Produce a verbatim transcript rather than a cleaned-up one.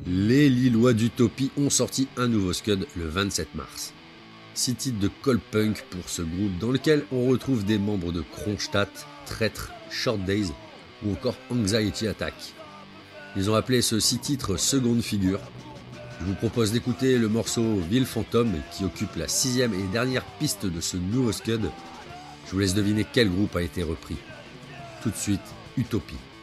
Les Lillois d'Utopie ont sorti un nouveau scud le vingt-sept mars. Six titres de cold punk pour ce groupe dans lequel on retrouve des membres de Kronstadt, Traître, Short Days ou encore Anxiety Attack. Ils ont appelé ce six titres seconde figure. Je vous propose d'écouter le morceau Ville Fantôme qui occupe la sixième et dernière piste de ce nouveau scud. Je vous laisse deviner quel groupe a été repris. Tout de suite, Utopie.